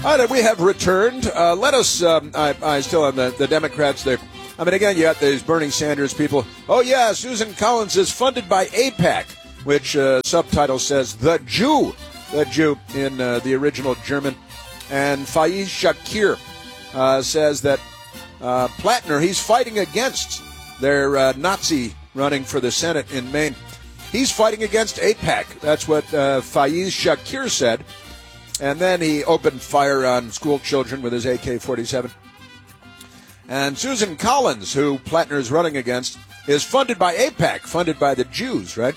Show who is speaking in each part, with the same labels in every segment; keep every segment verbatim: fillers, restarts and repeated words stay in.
Speaker 1: All right, we have returned. Uh, let us, um, I, I still on the, the Democrats there. I mean, again, you got these Bernie Sanders people. Oh, yeah, Susan Collins is funded by AIPAC, which uh, subtitle says the Jew, the Jew in uh, the original German. And Faiz Shakir uh, says that uh, Plattner, he's fighting against their uh, Nazi running for the Senate in Maine. He's fighting against AIPAC. That's what uh, Faiz Shakir said. And then he opened fire on school children with his A K forty-seven. And Susan Collins, who Plattner is running against, is funded by AIPAC, funded by the Jews, right?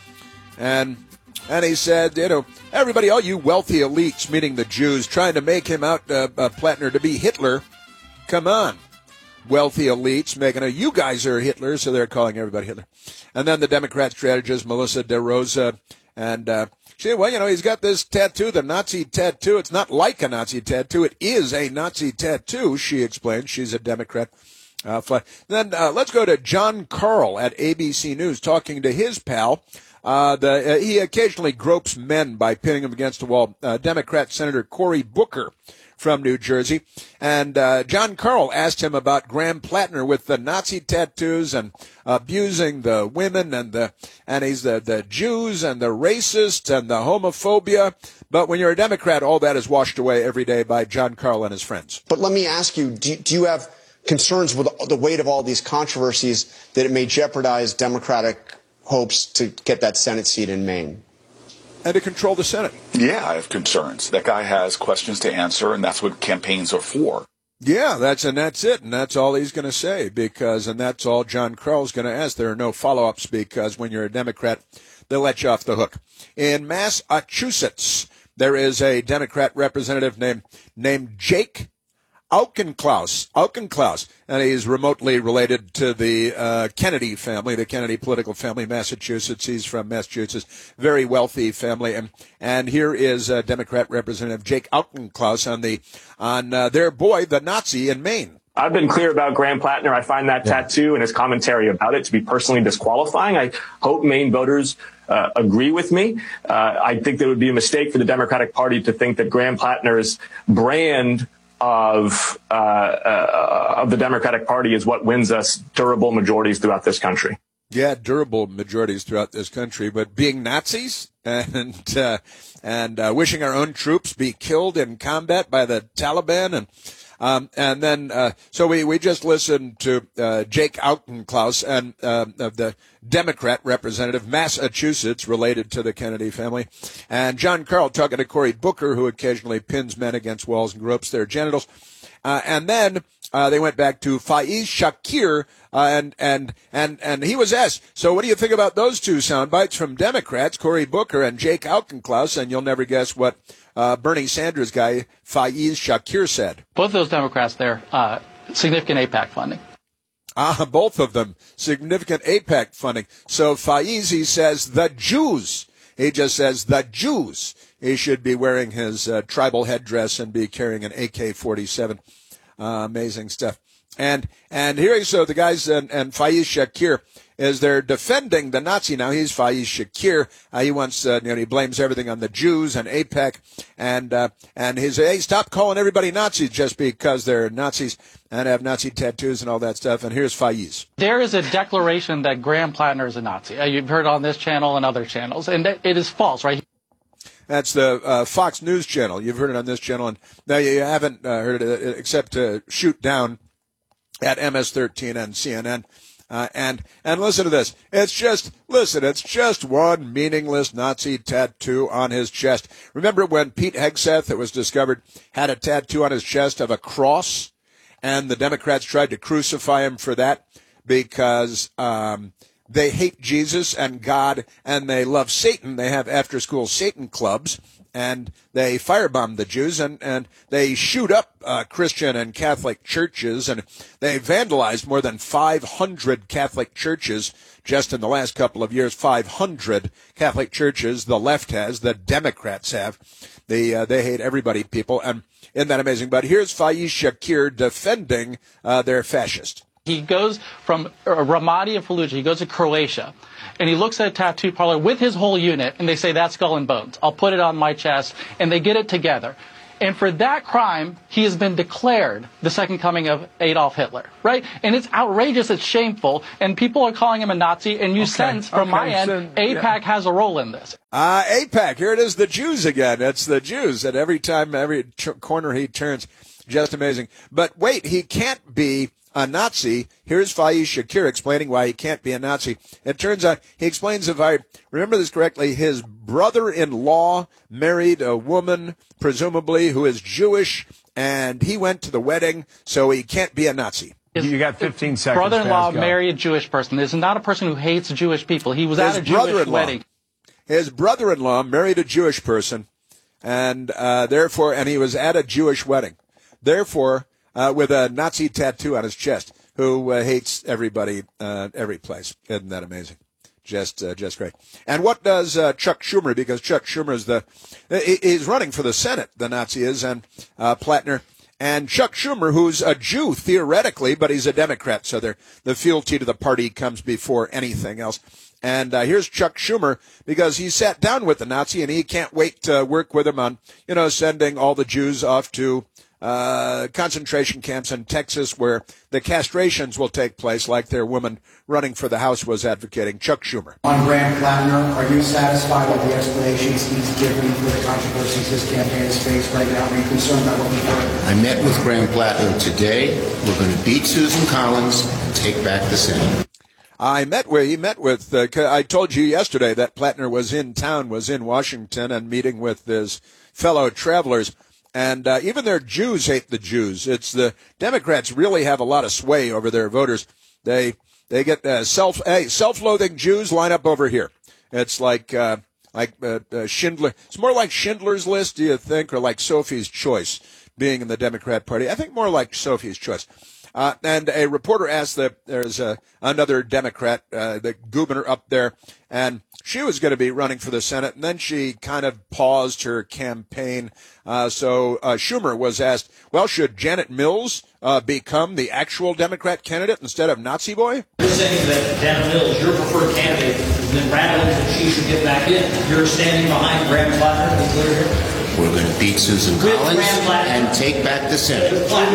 Speaker 1: And and he said, you know, everybody, all you wealthy elites, meaning the Jews, trying to make him out, uh, uh, Plattner, to be Hitler. Come on, wealthy elites, making a, you guys are Hitler, so they're calling everybody Hitler. And then the Democrat strategist, Melissa DeRosa, and uh, she said, well, you know, he's got this tattoo, the Nazi tattoo. It's not like a Nazi tattoo. It is a Nazi tattoo, she explained. She's a Democrat. Uh, then uh, let's go to John Karl at A B C News talking to his pal. Uh, the, uh, he occasionally gropes men by pinning them against the wall. Uh, Democrat Senator Cory Booker from New Jersey. And uh, John Karl asked him about Graham Plattner with the Nazi tattoos and abusing the women and the and he's the, the Jews and the racists and the homophobia. But when you're a Democrat, all that is washed away every day by John Karl and his friends.
Speaker 2: But let me ask you, do, do you have concerns with the weight of all these controversies that it may jeopardize Democratic hopes to get that Senate seat in Maine?
Speaker 1: And to control the Senate.
Speaker 3: Yeah, I have concerns. That guy has questions to answer, and that's what campaigns are for.
Speaker 1: Yeah, that's and that's it, and that's all he's going to say, because, and that's all John Karl's going to ask. There are no follow-ups, because when you're a Democrat, they'll let you off the hook. In Massachusetts, there is a Democrat representative named named Jake Auchincloss, Auchincloss, and he's remotely related to the uh, Kennedy family, the Kennedy political family, Massachusetts. He's from Massachusetts, very wealthy family, and and here is uh, Democrat Representative Jake Auchincloss on the on uh, their boy, the Nazi in Maine.
Speaker 4: I've been clear about Graham Plattner. I find that yeah. tattoo and his commentary about it to be personally disqualifying. I hope Maine voters uh, agree with me. Uh, I think there would be a mistake for the Democratic Party to think that Graham Plattner's brand of uh, uh, of the Democratic Party is what wins us durable majorities throughout this country.
Speaker 1: Yeah, durable majorities throughout this country, but being Nazis and uh, and uh, wishing our own troops be killed in combat by the Taliban, and um, and then uh, so we, we just listened to uh, Jake Auchincloss and uh, of the Democrat representative, Massachusetts, related to the Kennedy family, and John Karl talking to Cory Booker, who occasionally pins men against walls and gropes their genitals, uh, and then uh, they went back to Faiz Shakir, uh, and and and and he was asked, so what do you think about those two sound bites from Democrats, Cory Booker and Jake Auchincloss? And you'll never guess what uh, Bernie Sanders guy Faiz Shakir said.
Speaker 5: Both those Democrats there, uh, significant AIPAC funding.
Speaker 1: Ah, both of them, significant AIPAC funding. So Faiz, he says, the Jews. He just says, the Jews. He should be wearing his uh, tribal headdress and be carrying an A K forty-seven. Uh, amazing stuff. And and here, so the guys, and, and Faiz Shakir, is they're defending the Nazi now. He's Faiz Shakir. Uh, he wants, uh, you know, he blames everything on the Jews and AIPAC. And, uh, and his, hey, stop calling everybody Nazis just because they're Nazis and have Nazi tattoos and all that stuff. And here's Faiz.
Speaker 5: There is a declaration that Graham Plattner is a Nazi. Uh, you've heard on this channel and other channels, and it is false, right?
Speaker 1: That's the uh, Fox News channel. You've heard it on this channel, and now you haven't uh, heard it except to shoot down at M S thirteen and C N N. Uh, and and listen to this. It's just, listen, it's just one meaningless Nazi tattoo on his chest. Remember when Pete Hegseth, it was discovered, had a tattoo on his chest of a cross, and the Democrats tried to crucify him for that because um they hate Jesus and God, and they love Satan. They have after-school Satan clubs, and they firebomb the Jews, and, and they shoot up uh, Christian and Catholic churches, and they vandalized more than five hundred Catholic churches just in the last couple of years. five hundred Catholic churches the left has, the Democrats have. They, uh, they hate everybody, people, and isn't that amazing? But here's Faiz Shakir defending uh, their fascist.
Speaker 5: He goes from Ramadi and Fallujah, he goes to Croatia, and he looks at a tattoo parlor with his whole unit, and they say, that's Skull and Bones. I'll put it on my chest, and they get it together. And for that crime, he has been declared the second coming of Adolf Hitler, right? And it's outrageous, it's shameful, and people are calling him a Nazi, and you okay. sense from okay. my end, so, AIPAC yeah. has a role in this.
Speaker 1: Uh, AIPAC, here it is, the Jews again. It's the Jews, and every time, every t- corner he turns, just amazing. But wait, he can't be a Nazi. Here's Faiz Shakir explaining why he can't be a Nazi. It turns out, he explains, if I remember this correctly, his brother-in-law married a woman, presumably, who is Jewish, and he went to the wedding, so he can't be a Nazi.
Speaker 6: His you got fifteen seconds.
Speaker 5: Brother-in-law married a Jewish person. This is not a person who hates Jewish people. He was his at a Jewish wedding.
Speaker 1: His brother-in-law married a Jewish person, and uh, therefore, and he was at a Jewish wedding. Therefore, uh, with a Nazi tattoo on his chest, who uh, hates everybody, uh, every place. Isn't that amazing? Just, uh, just great. And what does uh, Chuck Schumer? Because Chuck Schumer is the, he's running for the Senate. The Nazi is, and uh, Plattner. And Chuck Schumer, who's a Jew theoretically, but he's a Democrat, so the fealty to the party comes before anything else. And uh, here's Chuck Schumer, because he sat down with the Nazi, and he can't wait to work with him on, you know, sending all the Jews off to uh concentration camps in Texas, where the castrations will take place, like their woman running for the House was advocating. Chuck Schumer.
Speaker 7: On Graham Plattner, are you satisfied with the explanations he's given for the controversies his campaign has faced right now? Are you concerned about what we've heard?
Speaker 8: I met with Graham Plattner today. We're going to beat Susan Collins and take back the Senate.
Speaker 1: I met with, he met with, uh, I told you yesterday that Plattner was in town, was in Washington, and meeting with his fellow travelers. And uh, even their Jews hate the Jews. It's the Democrats really have a lot of sway over their voters. They they get uh, self hey, self-loathing Jews line up over here. It's like uh, like uh, uh, Schindler. It's more like Schindler's List, do you think, or like Sophie's Choice, being in the Democrat Party. I think more like Sophie's Choice. Uh, and a reporter asked that there's a, another Democrat, uh, the governor up there, and she was going to be running for the Senate, and then she kind of paused her campaign. Uh, so uh, Schumer was asked, well, should Janet Mills uh, become the actual Democrat candidate instead of Nazi boy?
Speaker 9: You're saying that Janet Mills, your preferred candidate, has been rattling that she should get back in. You're standing behind Graham Plattner, to be clear here?
Speaker 8: We're going to beat Susan Collins and take back the Senate.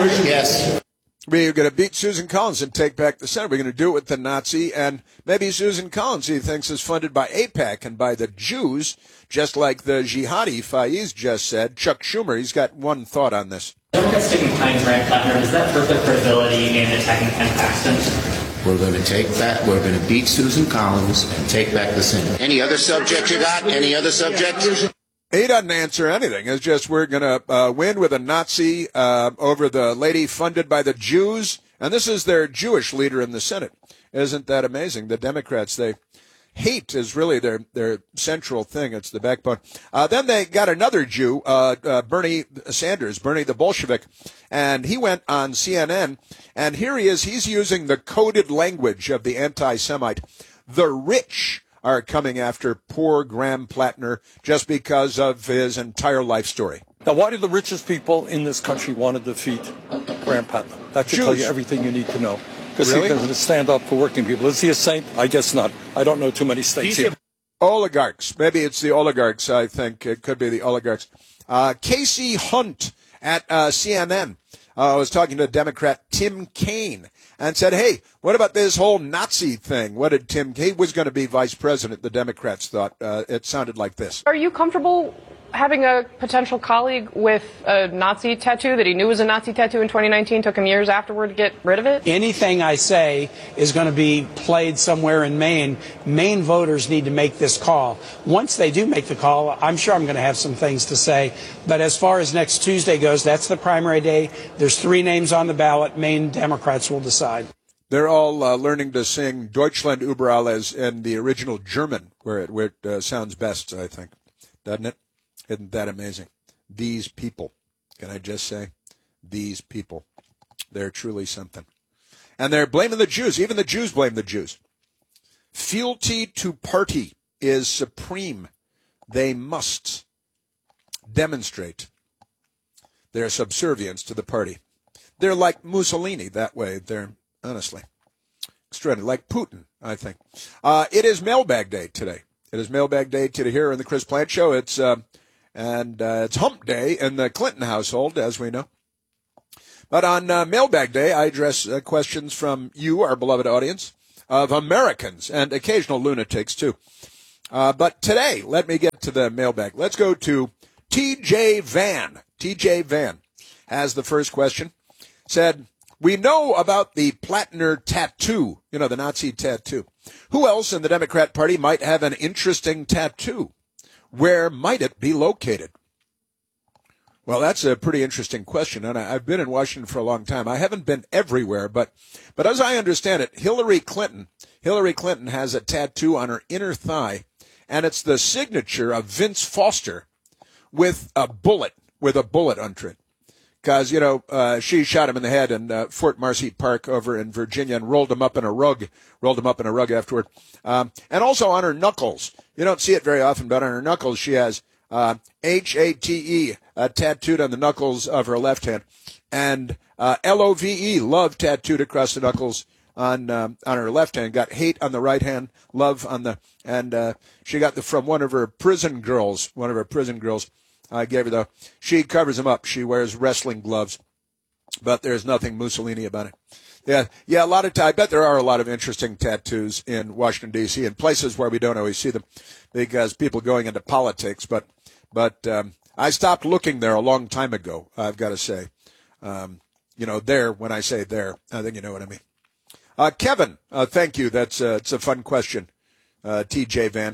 Speaker 8: Yes.
Speaker 1: We're going to beat Susan Collins and take back the Senate. We're going to do it with the Nazi, and maybe Susan Collins, he thinks, is funded by AIPAC and by the Jews, just like the jihadi Faiz just said. Chuck Schumer, he's got one thought on this.
Speaker 9: Democrats taking behind Graham Plattner, does that hurt their credibility in attacking Ken Paxton?
Speaker 8: We're going to take back, we're going to beat Susan Collins and take back the Senate. Any other subject you got? Any other subject?
Speaker 1: He doesn't answer anything. It's just we're going to uh, win with a Nazi uh, over the lady funded by the Jews. And this is their Jewish leader in the Senate. Isn't that amazing? The Democrats, they hate is really their, their central thing. It's the backbone. Uh, then they got another Jew, uh, uh, Bernie Sanders, Bernie the Bolshevik. And he went on C N N. And here he is. He's using the coded language of the anti-Semite. The rich are coming after poor Graham Plattner just because of his entire life story.
Speaker 10: Now, why do the richest people in this country want to defeat Graham Plattner? That should Jews. Tell you everything you need to know. Because really? He doesn't stand up for working people. Is he a saint? I guess not. I don't know too many states here.
Speaker 1: Oligarchs. Maybe it's the oligarchs, I think. It could be the oligarchs. Uh, Casey Hunt at uh, C N N uh, was talking to Democrat Tim Kaine and said, hey, what about this whole Nazi thing? What did Tim, he was going to be vice president, the Democrats thought. Uh, it sounded like this.
Speaker 11: Are you comfortable having a potential colleague with a Nazi tattoo that he knew was a Nazi tattoo in twenty nineteen, took him years afterward to get rid of it?
Speaker 7: Anything I say is going to be played somewhere in Maine. Maine voters need to make this call. Once they do make the call, I'm sure I'm going to have some things to say. But as far as next Tuesday goes, that's the primary day. There's three names on the ballot. Maine Democrats will decide.
Speaker 1: They're all uh, learning to sing Deutschland über alles in the original German, where it, where it uh, sounds best, I think. Doesn't it? Isn't that amazing? These people, can I just say, these people, they're truly something. And they're blaming the Jews. Even the Jews blame the Jews. Fealty to party is supreme. They must demonstrate their subservience to the party. They're like Mussolini that way. They're, honestly, extraordinary. Like Putin, I think. Uh, it is Mailbag Day today. It is Mailbag Day today here in the Chris Plante Show. It's... Uh, And uh, it's hump day in the Clinton household, as we know. But on uh, Mailbag Day, I address uh, questions from you, our beloved audience, of Americans and occasional lunatics, too. Uh, but today, let me get to the mailbag. Let's go to T J Van. T J Van has the first question. Said, we know about the Plattner tattoo, you know, the Nazi tattoo. Who else in the Democrat Party might have an interesting tattoo? Where might it be located? Well, that's a pretty interesting question, and I, I've been in Washington for a long time. I haven't been everywhere, but but as I understand it, Hillary Clinton, Hillary Clinton has a tattoo on her inner thigh, and it's the signature of Vince Foster with a bullet, with a bullet under it. Because, you know, uh, she shot him in the head in uh, Fort Marcy Park over in Virginia and rolled him up in a rug, rolled him up in a rug afterward. Um, and also on her knuckles. You don't see it very often, but on her knuckles she has uh, H A T E uh, tattooed on the knuckles of her left hand. And uh, L O V E, love, tattooed across the knuckles on um, on her left hand. Got hate on the right hand, love on the, and uh, she got the from one of her prison girls, one of her prison girls. I gave her the, she covers them up. She wears wrestling gloves, but there's nothing Mussolini about it. Yeah, yeah, a lot of, I bet there are a lot of interesting tattoos in Washington, D C, in places where we don't always see them because people going into politics. But, but um, I stopped looking there a long time ago, I've got to say. Um, you know, there, when I say there, I think you know what I mean. Uh, Kevin, uh, thank you. That's uh, it's a fun question, uh, T J Van.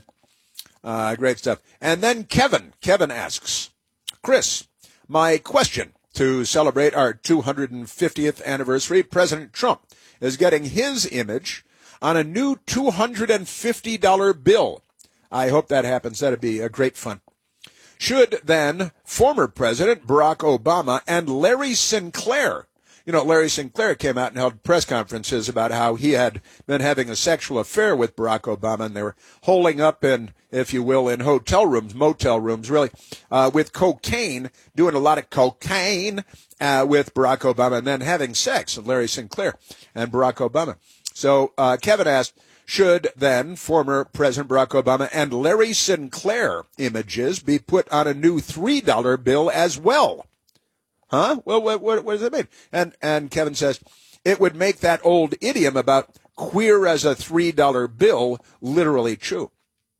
Speaker 1: Uh, great stuff. And then Kevin, Kevin asks, Chris, my question: to celebrate our two hundred fiftieth anniversary, President Trump is getting his image on a new two hundred fifty dollar bill. I hope that happens. That'd be a great fun. Should then former President Barack Obama and Larry Sinclair, you know, Larry Sinclair came out and held press conferences about how he had been having a sexual affair with Barack Obama, and they were holing up in, if you will, in hotel rooms, motel rooms, really, uh, with cocaine, doing a lot of cocaine uh, with Barack Obama, and then having sex with Larry Sinclair and Barack Obama. So uh, Kevin asked, should then former President Barack Obama and Larry Sinclair images be put on a new three dollar bill as well? Huh? Well, what, what, what does that mean? And and Kevin says, it would make that old idiom about queer as a three dollar bill literally true.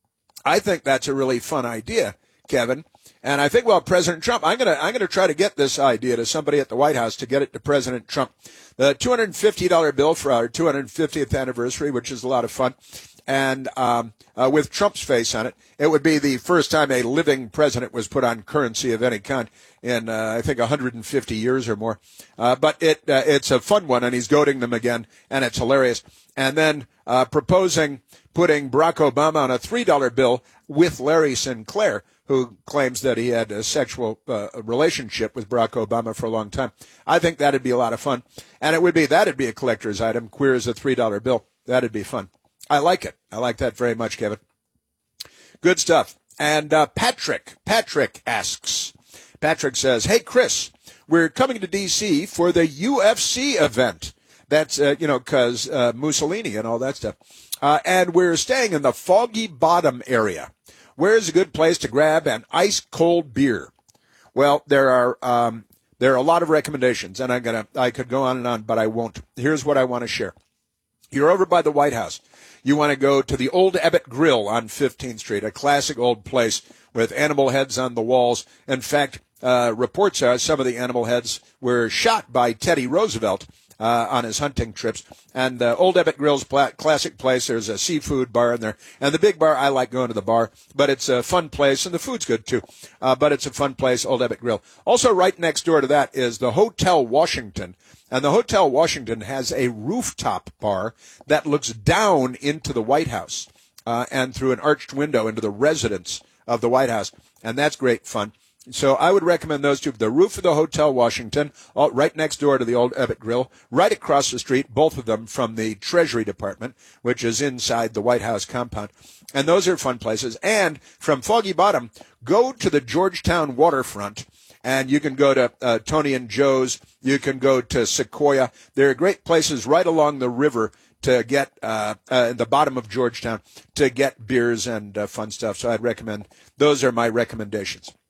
Speaker 1: I think that's a really fun idea, Kevin. And I think, well, President Trump, I'm going to I'm going to try to get this idea to somebody at the White House, to get it to President Trump. The two hundred fifty dollar bill for our two hundred fiftieth anniversary, which is a lot of fun. And um, uh, with Trump's face on it, it would be the first time a living president was put on currency of any kind in, uh, I think, one hundred fifty years or more. Uh, but it uh, it's a fun one, and he's goading them again, and it's hilarious. And then uh, proposing putting Barack Obama on a three dollar bill with Larry Sinclair, who claims that he had a sexual uh, relationship with Barack Obama for a long time. I think that'd be a lot of fun. And it would be, that'd be a collector's item, queer as a three dollar bill. That'd be fun. I like it. I like that very much, Kevin. Good stuff. And uh, Patrick, Patrick asks, Patrick says, hey, Chris, we're coming to D C for the U F C event. That's, uh, you know, because uh, Mussolini and all that stuff. Uh, and we're staying in the Foggy Bottom area. Where's a good place to grab an ice-cold beer? Well, there are um, there are a lot of recommendations, and I'm gonna I could go on and on, but I won't. Here's what I want to share. You're over by the White House. You want to go to the Old Ebbitt Grill on fifteenth Street, a classic old place with animal heads on the walls. In fact, uh, reports are some of the animal heads were shot by Teddy Roosevelt uh, on his hunting trips. And uh, Old Ebbitt Grill's pla- classic place. There's a seafood bar in there. And the big bar, I like going to the bar, but it's a fun place, and the food's good too. Uh, but it's a fun place, Old Ebbitt Grill. Also right next door to that is the Hotel Washington. And the Hotel Washington has a rooftop bar that looks down into the White House uh, and through an arched window into the residence of the White House. And that's great fun. So I would recommend those two. The roof of the Hotel Washington, all, right next door to the Old Ebbitt Grill, right across the street, both of them from the Treasury Department, which is inside the White House compound. And those are fun places. And from Foggy Bottom, go to the Georgetown waterfront. And you can go to uh, Tony and Joe's. You can go to Sequoia. There are great places right along the river to get, uh, uh, the bottom of Georgetown, to get beers and uh, fun stuff. So I'd recommend, those are my recommendations.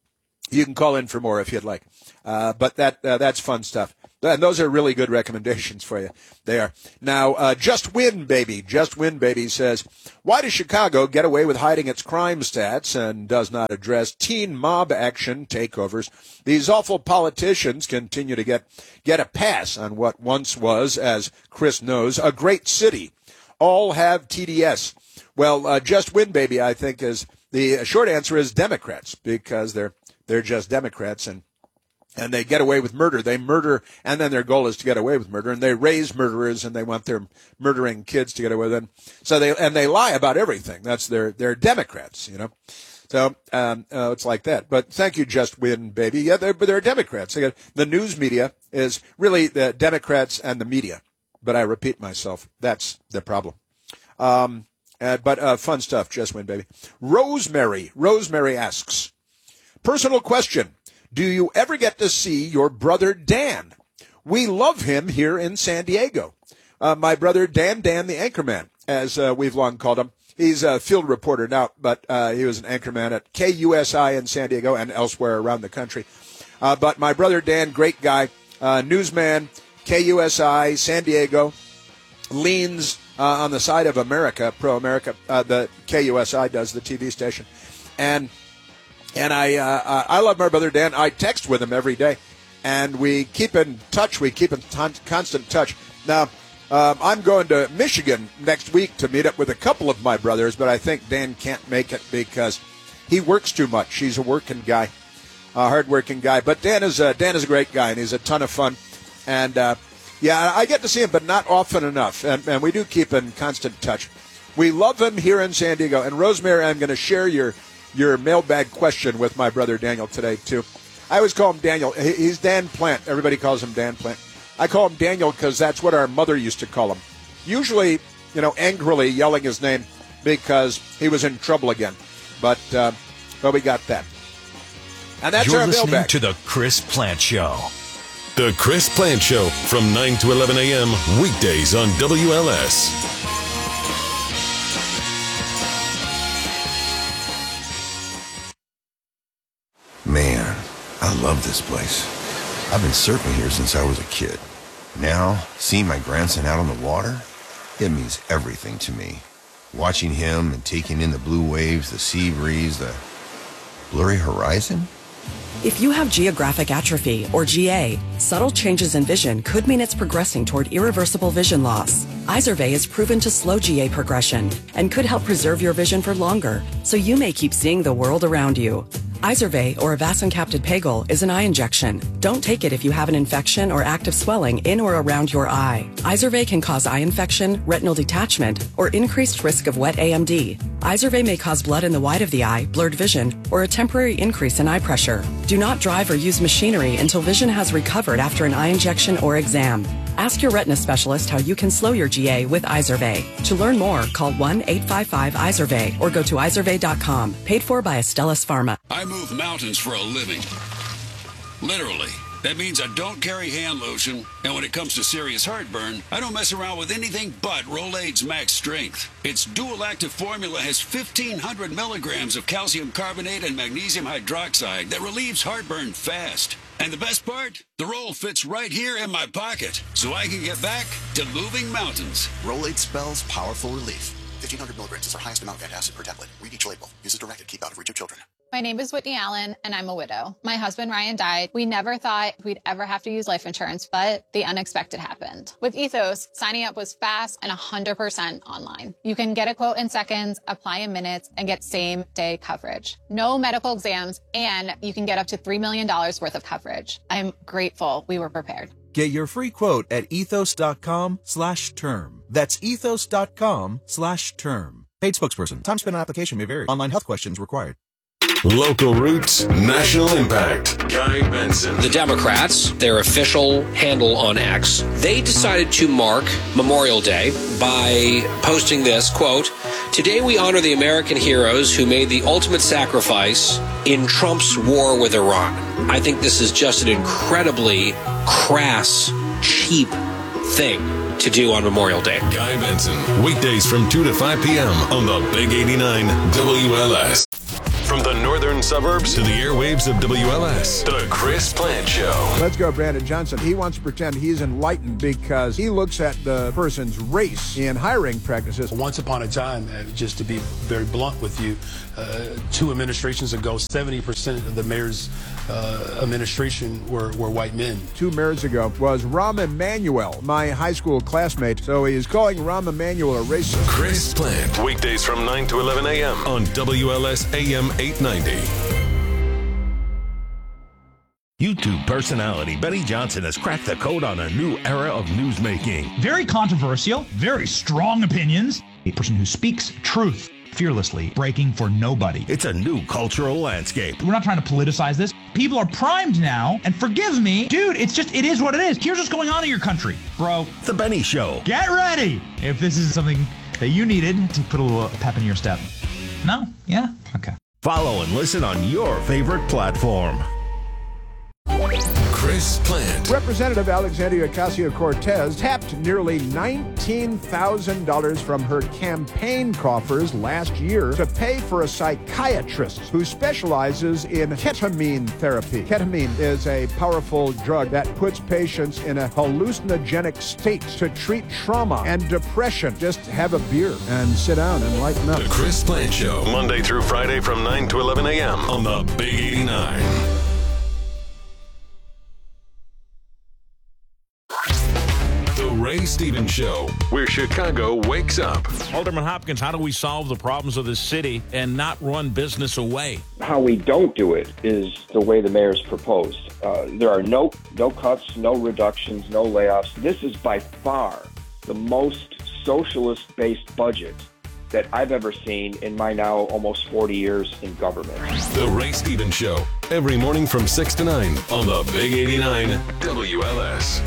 Speaker 1: You can call in for more if you'd like. Uh, but that uh, that's fun stuff. And those are really good recommendations for you. They are. Now, uh, Just Win Baby. Just Win Baby says, why does Chicago get away with hiding its crime stats and does not address teen mob action takeovers? These awful politicians continue to get, get a pass on what once was, as Chris knows, a great city. All have T D S. Well, uh, Just Win Baby, I think, is the short answer is Democrats, because they're they're just Democrats, and and they get away with murder. They murder, and then their goal is to get away with murder, and they raise murderers, and they want their murdering kids to get away with it. So they and they lie about everything. That's their they're Democrats, you know. So um, uh, it's like that. But thank you, Just Win Baby. Yeah, they're, but they're Democrats. They got, the news media is really the Democrats and the media. But I repeat myself, that's the problem. Um, uh, but uh, fun stuff, Just Win Baby. Rosemary, Rosemary asks, personal question. Do you ever get to see your brother Dan? We love him here in San Diego. Uh, my brother Dan, Dan the Anchorman, as uh, we've long called him. He's a field reporter now, but uh, he was an anchorman at K U S I in San Diego and elsewhere around the country. Uh, but my brother Dan, great guy, uh, newsman, K U S I, San Diego, leans uh, on the side of America, pro-America. Uh, the K U S I does, the T V station. And And I uh, I love my brother Dan. I text with him every day, and we keep in touch. We keep in ton- constant touch. Now, um, I'm going to Michigan next week to meet up with a couple of my brothers, but I think Dan can't make it because he works too much. He's a working guy, a hard-working guy. But Dan is a, Dan is a great guy, and he's a ton of fun. And, uh, yeah, I get to see him, but not often enough, and, and we do keep in constant touch. We love him here in San Diego. And, Rosemary, I'm going to share your your mailbag question with my brother Daniel today, too. I always call him Daniel. He's Dan Plant. Everybody calls him Dan Plant. I call him Daniel because that's what our mother used to call him. Usually, you know, angrily yelling his name because he was in trouble again. But, uh, well, we got that. And that's
Speaker 6: You're
Speaker 1: our
Speaker 6: listening
Speaker 1: mailbag.
Speaker 6: to The Chris Plant Show.
Speaker 12: The Chris Plant Show from nine to eleven a.m. weekdays on W L S.
Speaker 13: Man, I love this place. I've been surfing here since I was a kid. Now, seeing my grandson out on the water, it means everything to me. Watching him and taking in the blue waves, the sea breeze, the blurry horizon.
Speaker 14: If you have geographic atrophy, or G A, subtle changes in vision could mean it's progressing toward irreversible vision loss. Izervay is proven to slow G A progression and could help preserve your vision for longer, so you may keep seeing the world around you. Izervay, or avacincaptad pegol, is an eye injection. Don't take it if you have an infection or active swelling in or around your eye. Izervay can cause eye infection, retinal detachment, or increased risk of wet A M D. Izervay may cause blood in the white of the eye, blurred vision, or a temporary increase in eye pressure. Do not drive or use machinery until vision has recovered after an eye injection or exam. Ask your retina specialist how you can slow your G A with Izervay. To learn more, call one eight five five Izervay or go to izervay dot com. Paid for by Astellas Pharma.
Speaker 15: I move mountains for a living. Literally. That means I don't carry hand lotion, and when it comes to serious heartburn, I don't mess around with anything but Rolaids Max Strength. Its dual-active formula has fifteen hundred milligrams of calcium carbonate and magnesium hydroxide that relieves heartburn fast. And the best part? The roll fits right here in my pocket, so I can get back to moving mountains.
Speaker 16: Rolaids spells powerful relief. fifteen hundred milligrams is our highest amount of antacid per tablet. Read each label. Use as directed. Keep out of reach of children.
Speaker 17: My name is Whitney Allen, and I'm a widow. My husband, Ryan, died. We never thought we'd ever have to use life insurance, but the unexpected happened. With Ethos, signing up was fast and one hundred percent online. You can get a quote in seconds, apply in minutes, and get same-day coverage. No medical exams, and you can get up to three million dollars worth of coverage. I'm grateful we were prepared.
Speaker 18: Get your free quote at ethos.com slash term. That's ethos.com slash term. Paid spokesperson. Time spent on application may vary. Online health questions required.
Speaker 12: Local roots, national impact. Guy Benson.
Speaker 19: The Democrats, their official handle on X, they decided to mark Memorial Day by posting this, quote, "Today we honor the American heroes who made the ultimate sacrifice in Trump's war with Iran." I think this is just an incredibly crass, cheap thing to do on Memorial Day.
Speaker 12: Guy Benson, weekdays from two to five p.m. on the Big eighty-nine W L S. From the northern suburbs to the airwaves of W L S, The Chris Plant Show.
Speaker 1: Let's go, Brandon Johnson. He wants to pretend he's enlightened because he looks at the person's race in hiring practices.
Speaker 20: Once upon a time, uh, just to be very blunt with you, uh, two administrations ago, seventy percent of the mayor's uh, administration were, were white men.
Speaker 1: Two mayors ago was Rahm Emanuel, my high school classmate. So he is calling Rahm Emanuel a racist.
Speaker 12: Chris Plant, weekdays from nine to eleven a.m. on W L S A M eight ninety.
Speaker 6: YouTube personality Benny Johnson has cracked the code on a new era of newsmaking.
Speaker 21: Very controversial, very strong opinions. A person who speaks truth fearlessly, breaking for nobody.
Speaker 6: It's a new cultural landscape.
Speaker 21: We're not trying to politicize this. People are primed now, and forgive me, dude, it's just, it is what it is. Here's what's going on in your country, bro.
Speaker 6: The Benny Show.
Speaker 21: Get ready if this is something that you needed to put a little pep in your step. No? Yeah? Okay.
Speaker 6: Follow and listen on your favorite platform.
Speaker 12: Chris Plant.
Speaker 1: Representative Alexandria Ocasio-Cortez tapped nearly nineteen thousand dollars from her campaign coffers last year to pay for a psychiatrist who specializes in ketamine therapy. Ketamine is a powerful drug that puts patients in a hallucinogenic state to treat trauma and depression. Just have a beer and sit down and lighten up.
Speaker 12: The Chris Plant Show, Monday through Friday from nine to eleven a.m. on the Big eighty-nine. Ray Stevens Show, where Chicago wakes up.
Speaker 22: Alderman Hopkins, how do we solve the problems of this city and not run business away?
Speaker 23: How we don't do it is the way the mayor's proposed. Uh, there are no no cuts, no reductions, no layoffs. This is by far the most socialist-based budget that I've ever seen in my now almost forty years in government.
Speaker 12: The Ray Stevens Show, every morning from six to nine on the Big eighty-nine W L S.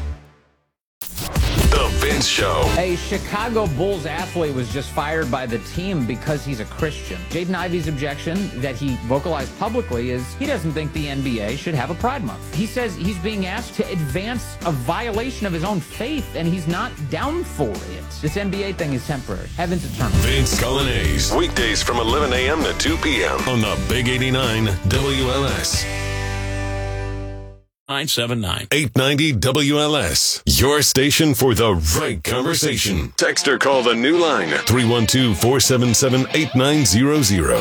Speaker 12: The Vince Show.
Speaker 24: A Chicago Bulls athlete was just fired by the team because he's a Christian. Jaden Ivey's objection that he vocalized publicly is he doesn't think the N B A should have a Pride Month. He says he's being asked to advance a violation of his own faith, and he's not down for it. This N B A thing is temporary. Heaven's eternal.
Speaker 12: Vince Colonnese, weekdays from eleven a.m. to two p.m. on the Big eighty-nine W L S.
Speaker 22: nine seven nine
Speaker 12: eight ninety W L S. Your station for the right conversation. Text or call the new line three one two, four seven seven, eight nine zero zero.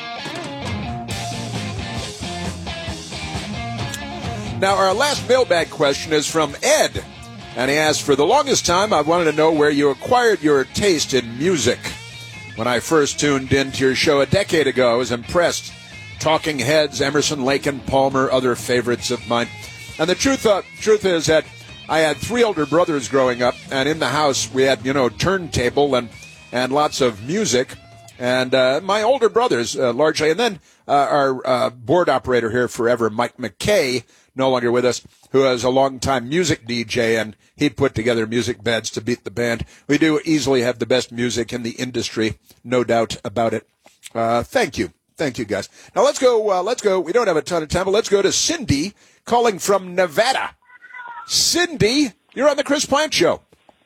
Speaker 1: Now, our last mailbag question is from Ed. And he asked, for the longest time, I wanted to know where you acquired your taste in music. When I first tuned into your show a decade ago, I was impressed. Talking Heads, Emerson, Lake and Palmer, other favorites of mine. And the truth, uh, truth is that I had three older brothers growing up, and in the house we had, you know, turntable and, and lots of music. And uh, my older brothers, uh, largely, and then uh, our uh, board operator here forever, Mike McKay, no longer with us, who is a longtime music D J, and he'd put together music beds to beat the band. We do easily have the best music in the industry, no doubt about it. Uh, thank you. Thank you, guys. Now let's go, uh, let's go. We don't have a ton of time, but let's go to Cindy calling from Nevada. Cindy, you're on the Chris Plant Show.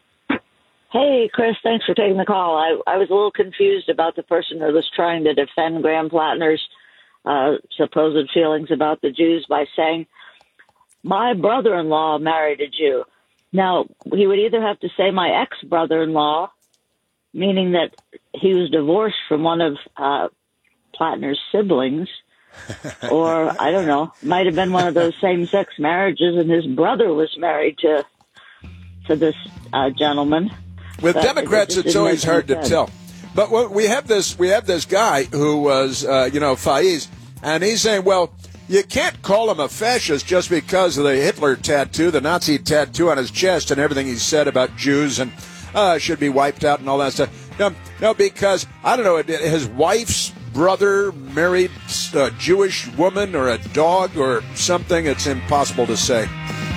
Speaker 25: Hey, Chris, thanks for taking the call. I, I was a little confused about the person who was trying to defend Graham Plattner's uh, supposed feelings about the Jews by saying, my brother-in-law married a Jew. Now, he would either have to say my ex-brother-in-law, meaning that he was divorced from one of uh, Plattner's siblings, or, I don't know, might have been one of those same-sex marriages, and his brother was married to to this uh, gentleman.
Speaker 1: With
Speaker 25: but
Speaker 1: Democrats,
Speaker 25: it
Speaker 1: it's always hard to
Speaker 25: sense.
Speaker 1: tell. But what, we have this we have this guy who was, uh, you know, Faiz, and he's saying, well, you can't call him a fascist just because of the Hitler tattoo, the Nazi tattoo on his chest, and everything he said about Jews and uh, should be wiped out and all that stuff. No, no, because, I don't know, his wife's brother married a Jewish woman or a dog or something. It's impossible to say.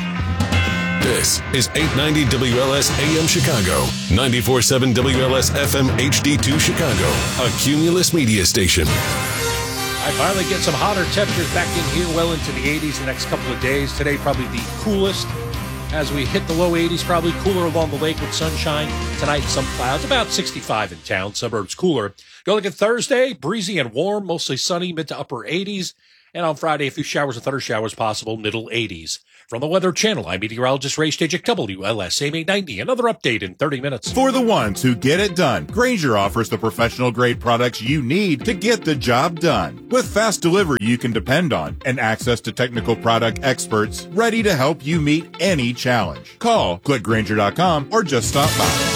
Speaker 12: This is eight ninety W L S A M Chicago, ninety-four point seven W L S F M H D two Chicago, a Cumulus media station.
Speaker 26: I finally get some hotter temperatures back in here, well into the eighties the next couple of days. Today, probably the coolest as we hit the low eighties, probably cooler along the lake with sunshine. Tonight, some clouds, about sixty-five in town, suburbs cooler. Go look at Thursday, breezy and warm, mostly sunny, mid to upper eighties. And on Friday, a few showers and thunder showers possible, middle eighties. From the Weather Channel, I'm meteorologist Ray Stage at W L S A M eight ninety. Another update in thirty minutes.
Speaker 2: For the ones who get it done, Grainger offers the professional-grade products you need to get the job done. With fast delivery you can depend on and access to technical product experts ready to help you meet any challenge. Call, click Grainger dot com, or just stop by.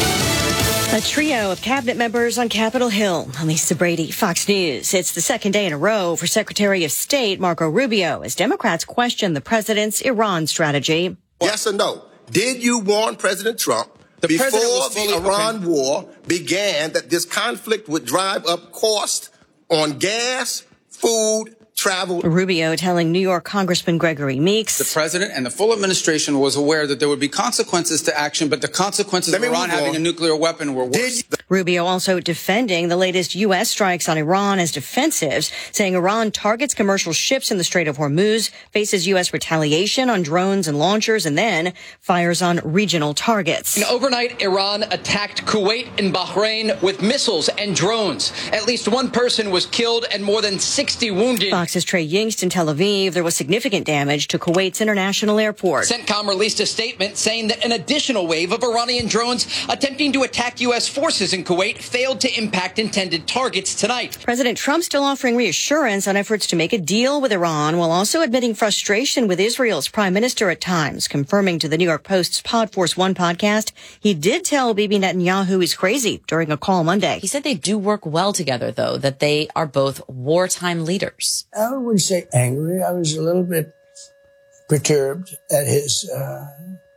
Speaker 3: A trio of cabinet members on Capitol Hill. Lisa Brady, Fox News. It's the second day in a row for Secretary of State Marco Rubio as Democrats question the president's Iran strategy.
Speaker 4: Yes or no? Did you warn President Trump the before president the Iran okay. war began that this conflict would drive up cost on gas, food, travel?
Speaker 3: Rubio telling New York Congressman Gregory Meeks.
Speaker 5: The president and the full administration was aware that there would be consequences to action, but the consequences of Iran having a nuclear weapon were worse.
Speaker 3: Rubio also defending the latest U S strikes on Iran as defensives, saying Iran targets commercial ships in the Strait of Hormuz, faces U S retaliation on drones and launchers, and then fires on regional targets.
Speaker 8: And overnight, Iran attacked Kuwait and Bahrain with missiles and drones. At least one person was killed and more than sixty wounded.
Speaker 3: Fox's Trey Yingst in Tel Aviv. There was significant damage to Kuwait's international airport.
Speaker 8: CENTCOM released a statement saying that an additional wave of Iranian drones attempting to attack U S forces in Kuwait failed to impact intended targets tonight.
Speaker 3: President Trump still offering reassurance on efforts to make a deal with Iran while also admitting frustration with Israel's prime minister at times, confirming to the New York Post's Pod Force One podcast he did tell Bibi Netanyahu he's crazy during a call Monday.
Speaker 9: He said they do work well together, though, that they are both wartime leaders.
Speaker 27: I wouldn't say angry. I was a little bit perturbed at his uh,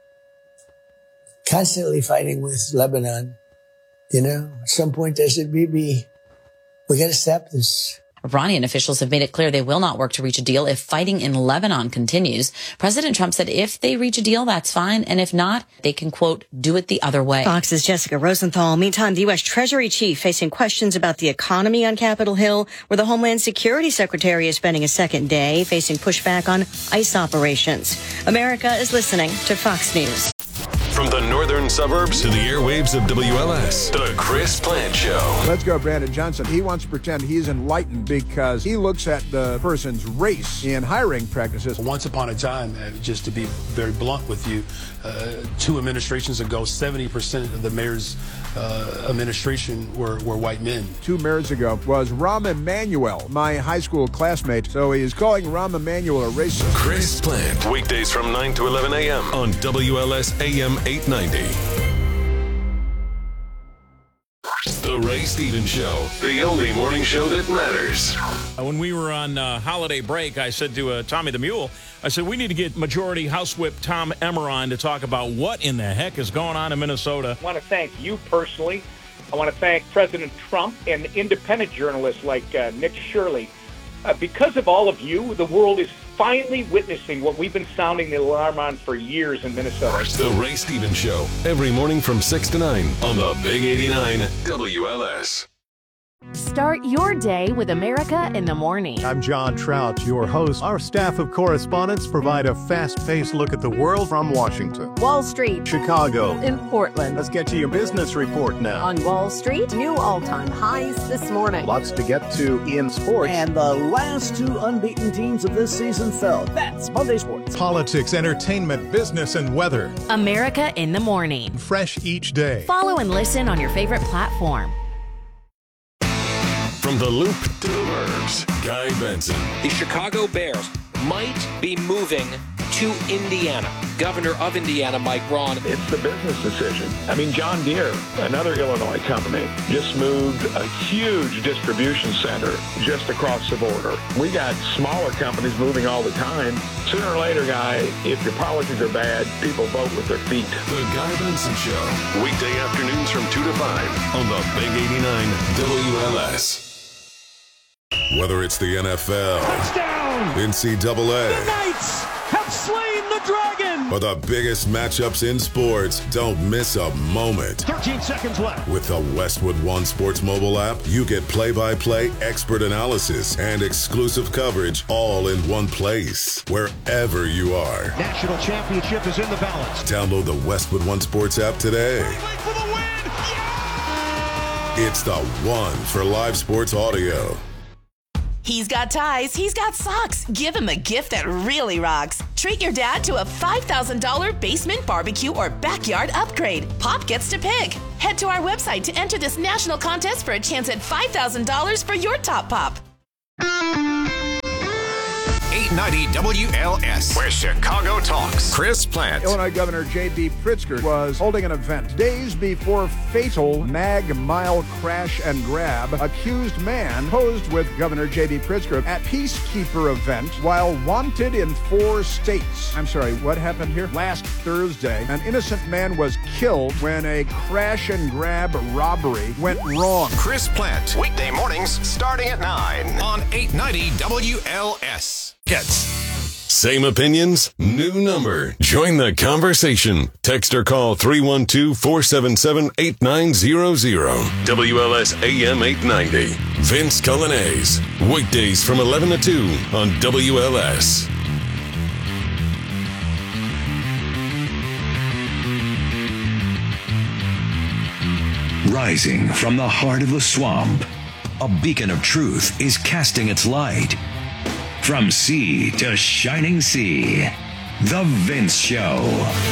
Speaker 27: constantly fighting with Lebanon. You know, at some point I said, Bibi, we got to stop this.
Speaker 9: Iranian officials have made it clear they will not work to reach a deal if fighting in Lebanon continues. President Trump said if they reach a deal, that's fine. And if not, they can, quote, do it the other way.
Speaker 3: Fox's Jessica Rosenthal. Meantime, the U S. Treasury chief facing questions about the economy on Capitol Hill, where the Homeland Security Secretary is spending a second day facing pushback on ICE operations. America is listening to Fox News.
Speaker 12: From the northern suburbs to the airwaves of W L S, The Chris Plante Show.
Speaker 1: Let's go, Brandon Johnson. He wants to pretend he's enlightened because he looks at the person's race in hiring practices.
Speaker 20: Once upon a time, uh, just to be very blunt with you, uh, two administrations ago, seventy percent of the mayor's uh, administration were, were white men.
Speaker 1: Two mayors ago was Rahm Emanuel, my high school classmate. So he is calling Rahm Emanuel a racist.
Speaker 12: Chris Plante, weekdays from nine to eleven a.m. on W L S A M eight ninety. The Ray Stevens Show, the only morning show that matters.
Speaker 22: When we were on uh, holiday break, I said to uh, Tommy the Mule, I said, we need to get Majority House Whip Tom Emmer on to talk about what in the heck is going on in Minnesota.
Speaker 28: I want to thank you personally. I want to thank President Trump and independent journalists like uh, Nick Shirley. Uh, because of all of you, the world is finally witnessing what we've been sounding the alarm on for years in Minnesota.
Speaker 12: The Ray Stevens Show, every morning from six to nine on the Big eighty-nine W L S.
Speaker 29: Start your day with America in the Morning.
Speaker 30: I'm John Trout, your host. Our staff of correspondents provide a fast-paced look at the world from Washington,
Speaker 29: Wall Street,
Speaker 30: Chicago,
Speaker 29: and Portland.
Speaker 30: Let's get to your business report now.
Speaker 29: On Wall Street, new all-time highs this morning.
Speaker 30: Lots to get to in sports.
Speaker 31: And the last two unbeaten teams of this season fell. That's Monday Sports.
Speaker 30: Politics, entertainment, business, and weather.
Speaker 29: America in the Morning.
Speaker 30: Fresh each day.
Speaker 29: Follow and listen on your favorite platform.
Speaker 12: From the Loop to the Burbs, Guy Benson.
Speaker 19: The Chicago Bears might be moving to Indiana. Governor of Indiana, Mike Braun.
Speaker 23: It's the business decision. I mean, John Deere, another Illinois company, just moved a huge distribution center just across the border. We got smaller companies moving all the time. Sooner or later, Guy, if your policies are bad, people vote with their feet.
Speaker 12: The Guy Benson Show, weekday afternoons from two to five on the Big eighty-nine W L S. Whether it's the N F L,
Speaker 32: touchdown,
Speaker 12: N C double A,
Speaker 32: the Knights have slain the
Speaker 6: the Dragon!
Speaker 7: For the biggest matchups in sports, don't miss a moment.
Speaker 6: thirteen seconds left.
Speaker 7: With the Westwood One Sports mobile app, you get play-by-play expert analysis and exclusive coverage all in one place, wherever you are.
Speaker 6: National championship is in the balance.
Speaker 7: Download the Westwood One Sports app today.
Speaker 6: For the win! Yeah!
Speaker 7: It's the one for live sports audio.
Speaker 10: He's got ties, he's got socks. Give him a gift that really rocks. Treat your dad to a five thousand dollars basement barbecue or backyard upgrade. Pop gets to pick. Head to our website to enter this national contest for a chance at five thousand dollars for your top pop.
Speaker 11: eight ninety W L S, where Chicago talks. Chris Plant.
Speaker 13: Illinois Governor J B Pritzker was holding an event days before fatal Mag Mile crash and grab. Accused man posed with Governor J B Pritzker at Peacekeeper event while wanted in four states. I'm sorry, what happened here? Last Thursday, an innocent man was killed when a crash and grab robbery went wrong.
Speaker 11: Chris Plant, weekday mornings starting at nine on eight ninety W L S.
Speaker 12: Same opinions, new number. Join the conversation. Text or call three one two, four seven seven, eight nine zero zero. W L S A M eight ninety. Vince Cullinase. Weekdays from eleven to two on W L S.
Speaker 14: Rising from the heart of the swamp, a beacon of truth is casting its light. From sea to shining sea, The Vince Show.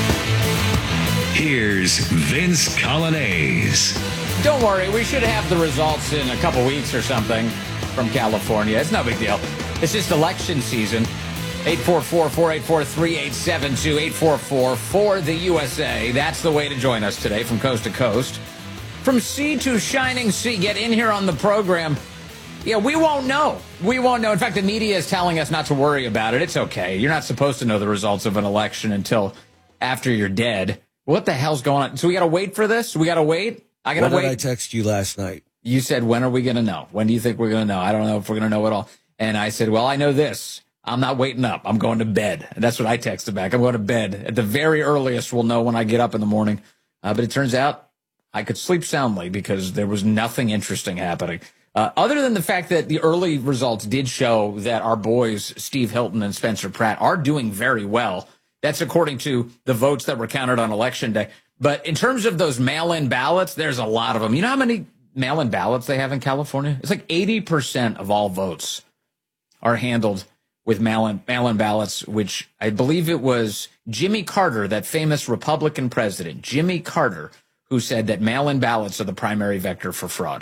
Speaker 14: Here's Vince Cullinase.
Speaker 24: Don't worry, we should have the results in a couple weeks or something from California. It's no big deal. It's just election season. eight four four, four eight four, three eight seven two, eight four four for the U S A. That's the way to join us today from coast to coast. From sea to shining sea, get in here on the program. Yeah, we won't know. We won't know. In fact, the media is telling us not to worry about it. It's okay. You're not supposed to know the results of an election until after you're dead. What the hell's going on? So we got to wait for this? We got to wait? I got to wait.
Speaker 15: When did I text you last night?
Speaker 24: You said, when are we going to know? When do you think we're going to know? I don't know if we're going to know at all. And I said, well, I know this. I'm not waiting up. I'm going to bed. And that's what I texted back. I'm going to bed. At the very earliest, we'll know when I get up in the morning. Uh, but it turns out I could sleep soundly because there was nothing interesting happening. Uh, other than the fact that the early results did show that our boys, Steve Hilton and Spencer Pratt, are doing very well. That's according to the votes that were counted on Election Day. But in terms of those mail-in ballots, there's a lot of them. You know how many mail-in ballots they have in California? It's like eighty percent of all votes are handled with mail-in, mail-in ballots, which I believe it was Jimmy Carter, that famous Republican president, Jimmy Carter, who said that mail-in ballots are the primary vector for fraud.